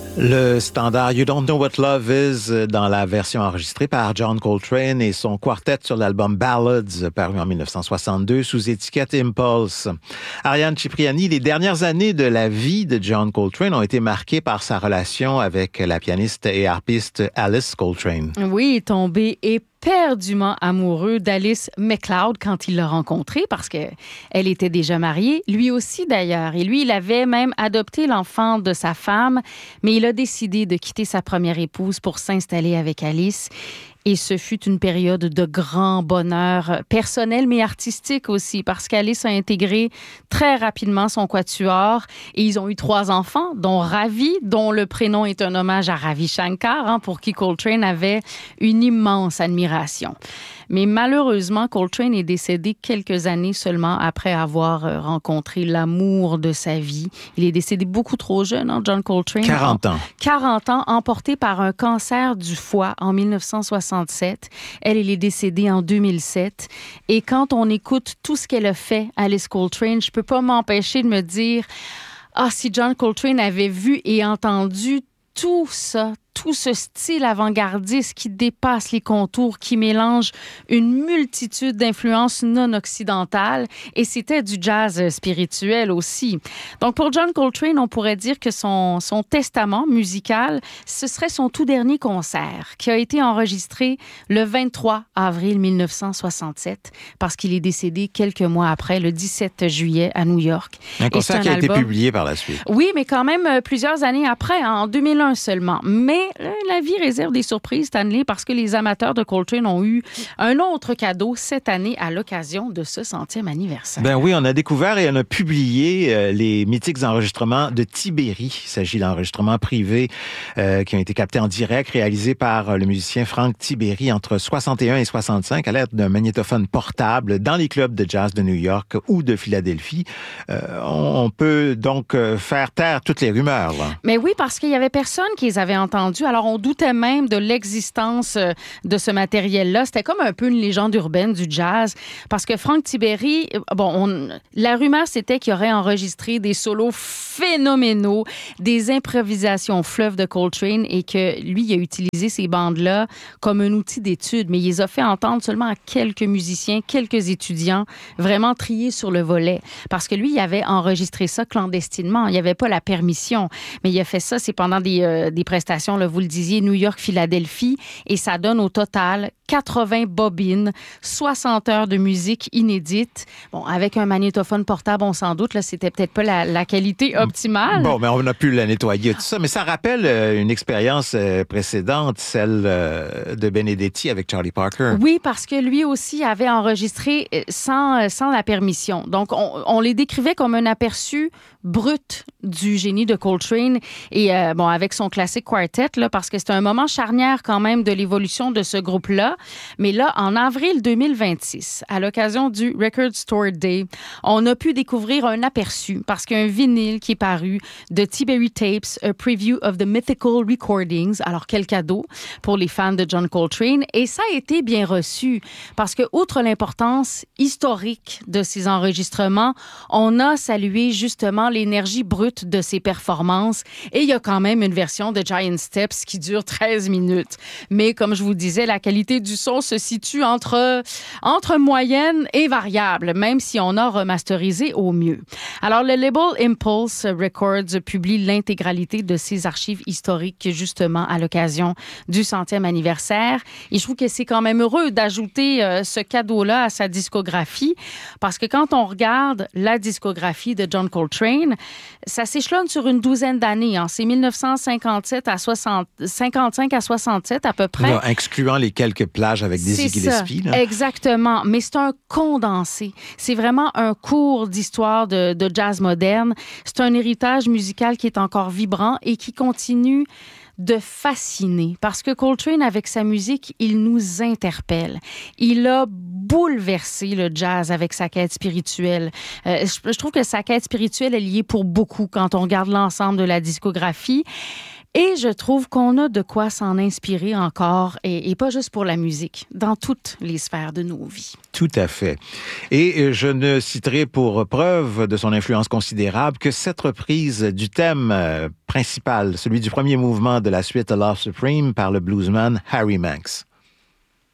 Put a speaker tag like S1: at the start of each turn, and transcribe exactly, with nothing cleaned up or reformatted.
S1: Le standard You Don't Know What Love Is dans la version enregistrée par John Coltrane et son quartet sur l'album Ballads paru en dix-neuf cent soixante-deux sous étiquette Impulse. Ariane Cipriani, les dernières années de la vie de John Coltrane ont été marquées par sa relation avec la pianiste et harpiste Alice Coltrane.
S2: Oui, tombé éperdument amoureux d'Alice MacLeod quand il l'a rencontrée parce qu'elle était déjà mariée, lui aussi d'ailleurs. Et lui, il avait même adopté l'enfant de sa femme, mais il a décidé de quitter sa première épouse pour s'installer avec Alice. Et ce fut une période de grand bonheur personnel, mais artistique aussi, parce qu'Alice a intégré très rapidement son quatuor et ils ont eu trois enfants, dont Ravi, dont le prénom est un hommage à Ravi Shankar, hein, pour qui Coltrane avait une immense admiration. Mais malheureusement, Coltrane est décédé quelques années seulement après avoir rencontré l'amour de sa vie. Il est décédé beaucoup trop jeune, hein, John Coltrane.
S1: quarante ans.
S2: quarante ans, emporté par un cancer du foie en dix-neuf cent soixante-sept. Elle, elle est décédée en deux mille sept. Et quand on écoute tout ce qu'elle a fait, Alice Coltrane, je peux pas m'empêcher de me dire « Ah, si John Coltrane avait vu et entendu tout ça, tout ce style avant-gardiste qui dépasse les contours, qui mélange une multitude d'influences non occidentales, et c'était du jazz spirituel aussi. Donc, pour John Coltrane, on pourrait dire que son, son testament musical, ce serait son tout dernier concert, qui a été enregistré le vingt-trois avril dix-neuf cent soixante-sept, parce qu'il est décédé quelques mois après, le dix-sept juillet, à New York.
S1: Un concert un qui a album... été publié par la suite.
S2: Oui, mais quand même plusieurs années après, en deux mille un seulement. Mais la vie réserve des surprises, Stanley, parce que les amateurs de Coltrane ont eu un autre cadeau cette année à l'occasion de ce centième anniversaire.
S1: Ben oui, on a découvert et on a publié euh, les mythiques enregistrements de Tiberi. Il s'agit d'enregistrements privés euh, qui ont été captés en direct, réalisés par le musicien Frank Tiberi entre soixante et un et soixante-cinq à l'aide d'un magnétophone portable dans les clubs de jazz de New York ou de Philadelphie. Euh, on peut donc faire taire toutes les rumeurs, là.
S2: Mais oui, parce qu'il y avait personne qui les avait entendus. Alors, on doutait même de l'existence de ce matériel-là. C'était comme un peu une légende urbaine du jazz, parce que Frank Tiberi, bon, on, la rumeur, c'était qu'il aurait enregistré des solos phénoménaux, des improvisations fleuves de Coltrane, et que lui, il a utilisé ces bandes-là comme un outil d'étude, mais il les a fait entendre seulement à quelques musiciens, quelques étudiants, vraiment triés sur le volet. Parce que lui, il avait enregistré ça clandestinement. Il n'y avait pas la permission, mais il a fait ça, c'est pendant des, euh, des prestations, là, vous le disiez, New York, Philadelphie, et ça donne au total quatre-vingts bobines, soixante heures de musique inédite. Bon, avec un magnétophone portable, on s'en doute, là, c'était peut-être pas la, la qualité optimale.
S1: Bon, mais on a pu la nettoyer, tout ça, mais ça rappelle euh, une expérience euh, précédente, celle euh, de Benedetti avec Charlie Parker.
S2: Oui, parce que lui aussi avait enregistré sans, sans la permission. Donc, on, on les décrivait comme un aperçu brut du génie de Coltrane, et euh, bon, avec son classique quartet, là, parce que c'est un moment charnière quand même de l'évolution de ce groupe-là. Mais là, en avril deux mille vingt-six, à l'occasion du Record Store Day, on a pu découvrir un aperçu, parce qu'un vinyle qui est paru de Tiberi Tapes, a preview of the mythical recordings. Alors, quel cadeau pour les fans de John Coltrane. Et ça a été bien reçu, parce que, outre l'importance historique de ces enregistrements, on a salué justement l'énergie brute de ses performances. Et il y a quand même une version de Giant Steps qui dure treize minutes. Mais comme je vous disais, la qualité du son se situe entre, entre moyenne et variable, même si on a remasterisé au mieux. Alors, le label Impulse Records publie l'intégralité de ses archives historiques, justement, à l'occasion du centième anniversaire. Et je trouve que c'est quand même heureux d'ajouter euh, ce cadeau-là à sa discographie, parce que quand on regarde la discographie de John Coltrane, ça s'échelonne sur une douzaine d'années. Hein. C'est dix-neuf cent cinquante-sept à soixante, cinquante-cinq à soixante-sept à peu près.
S1: Là, incluant les quelques plages avec Dizzy Gillespie. Là.
S2: Exactement. Mais c'est un condensé. C'est vraiment un cours d'histoire de, de jazz moderne. C'est un héritage musical qui est encore vibrant et qui continue de fasciner, parce que Coltrane, avec sa musique, il nous interpelle. Il a bouleversé le jazz avec sa quête spirituelle. Euh, je, je trouve que sa quête spirituelle est liée pour beaucoup quand on regarde l'ensemble de la discographie. Et je trouve qu'on a de quoi s'en inspirer encore, et, et pas juste pour la musique, dans toutes les sphères de nos vies.
S1: Tout à fait. Et je ne citerai pour preuve de son influence considérable que cette reprise du thème principal, celui du premier mouvement de la suite A Love Supreme par le bluesman Harry Manx.